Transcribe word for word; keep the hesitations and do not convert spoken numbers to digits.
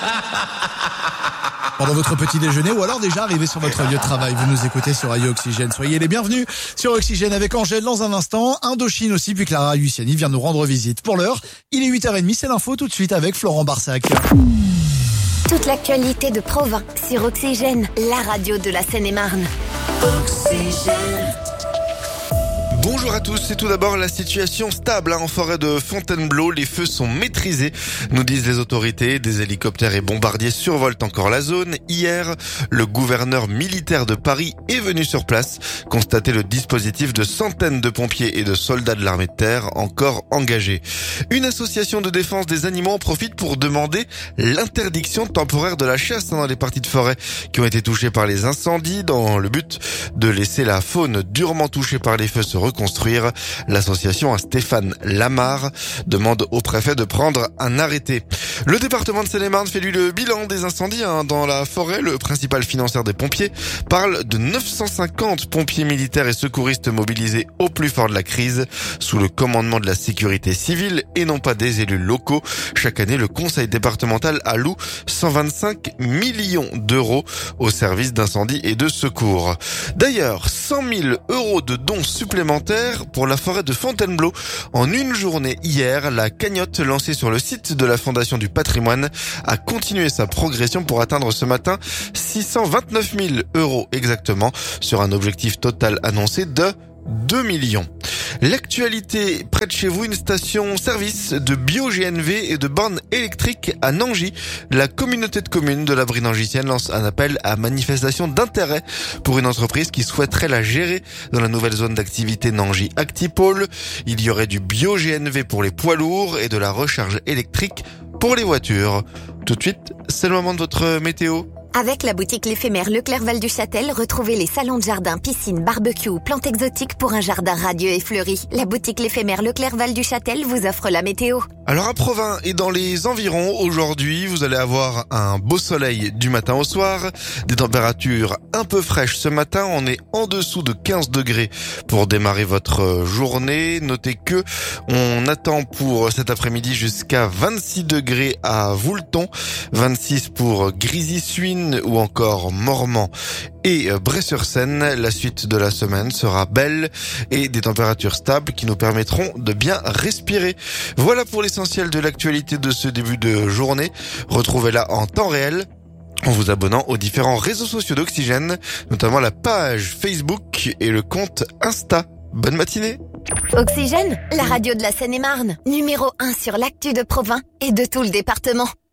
Pendant votre petit déjeuner ou alors déjà arrivé sur votre lieu de travail, vous nous écoutez sur Radio Oxygène. Soyez les bienvenus sur Oxygène avec Angèle dans un instant, Indochine aussi, puis Clara Luciani vient nous rendre visite. Pour l'heure, il est huit heures trente, c'est l'info tout de suite avec Florent Barsac. Toute l'actualité de Provins sur Oxygène, la radio de la Seine-et-Marne. Oxygène. Bonjour à tous, c'est tout d'abord la situation stable hein, en forêt de Fontainebleau. Les feux sont maîtrisés, nous disent les autorités. Des hélicoptères et bombardiers survolent encore la zone. Hier, le gouverneur militaire de Paris est venu sur place constater le dispositif de centaines de pompiers et de soldats de l'armée de terre encore engagés. Une association de défense des animaux en profite pour demander l'interdiction temporaire de la chasse dans les parties de forêt qui ont été touchées par les incendies dans le but de laisser la faune durement touchée par les feux se reconstruire. L'association à Stéphane Lamar demande au préfet de prendre un arrêté. Le département de Seine-et-Marne fait lui le bilan des incendies hein, dans la forêt. Le principal financier des pompiers parle de neuf cent cinquante pompiers militaires et secouristes mobilisés au plus fort de la crise sous le commandement de la sécurité civile et non pas des élus locaux. Chaque année, le conseil départemental alloue cent vingt-cinq millions d'euros au service d'incendie et de secours. D'ailleurs, cent mille euros de dons supplémentaires pour la forêt de Fontainebleau. En une journée hier, la cagnotte lancée sur le site de la Fondation du Patrimoine a continué sa progression pour atteindre ce matin six cent vingt-neuf mille euros exactement sur un objectif total annoncé de deux millions. L'actualité près de chez vous, une station-service de bio-G N V et de bornes électriques à Nangy. La communauté de communes de la Brie nangicienne lance un appel à manifestation d'intérêt pour une entreprise qui souhaiterait la gérer dans la nouvelle zone d'activité Nangy Actipole. Il y aurait du bio-G N V pour les poids lourds et de la recharge électrique pour les voitures. Tout de suite, c'est le moment de votre météo. Avec la boutique L'Éphémère Leclerc-Val du Châtel, retrouvez les salons de jardin, piscine, barbecue, plantes exotiques pour un jardin radieux et fleuri. La boutique L'Éphémère Leclerc-Val du Châtel vous offre la météo. Alors à Provins et dans les environs, aujourd'hui, vous allez avoir un beau soleil du matin au soir, des températures un peu fraîches ce matin, on est en dessous de quinze degrés pour démarrer votre journée. Notez que on attend pour cet après-midi jusqu'à vingt-six degrés à Voulton, vingt-six pour Grésy-Suines ou encore Mormant et Bray-sur-Seine. La suite de la semaine sera belle et des températures stables qui nous permettront de bien respirer. Voilà pour l'essentiel de l'actualité de ce début de journée. Retrouvez-la en temps réel en vous abonnant aux différents réseaux sociaux d'Oxygène, notamment la page Facebook et le compte Insta. Bonne matinée. Oxygène, la radio de la Seine-et-Marne, numéro un sur l'actu de Provins et de tout le département.